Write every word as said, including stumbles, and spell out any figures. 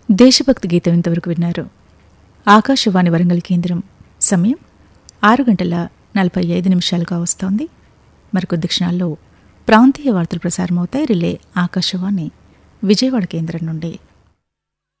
దేశభక్తి గీతం ఇంతవరకు విన్నారు. ఆకాశవాణి వరంగల్ కేంద్రం సమయం ఆరు గంటల నలభై ఐదు నిమిషాలుగా వస్తోంది. మరికొద్ది క్షణాల్లో ప్రాంతీయ వార్తలు ప్రసారమవుతాయి. రిలే ఆకాశవాణి విజయవాడ కేంద్రం నుండి.